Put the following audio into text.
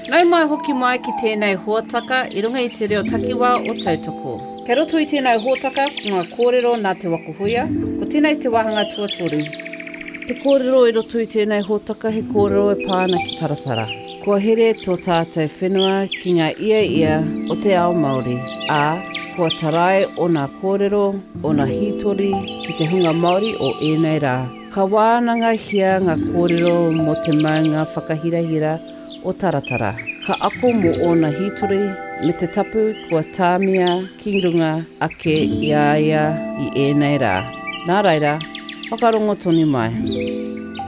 Nau mai hoki mai ki tēnei huataka I runga I te reo takiwā o tautoko. Kei roto I tēnei huataka ko ngā kōrero nā te wakuhuia, ko tēnei te wahanga tuatoru. Te kōrero I roto I tēnei huataka he kōrero e pāna ki taratara. Kua here tō tātou whenua ki ngā ia o te ao Māori, ā kua tarai o ngā kōrero o ngā hitori ki te hunga Māori o ēnei rā. Ka wānanga hia ngā kōrero mo te maunga whakahirahira o taratara. Ka ako mo o ngā hitori me te tapu kua tāmia ki runga ake ia I ēnei rā. Nā reira, whakarongo tonu mai.